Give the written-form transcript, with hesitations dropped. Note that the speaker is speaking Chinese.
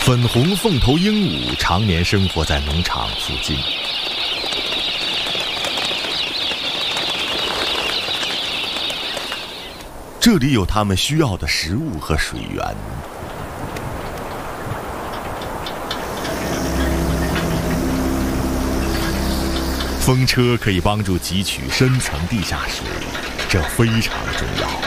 粉红凤头鹦鹉常年生活在农场附近。这里有它们需要的食物和水源。风车可以帮助汲取深层地下水，这非常重要。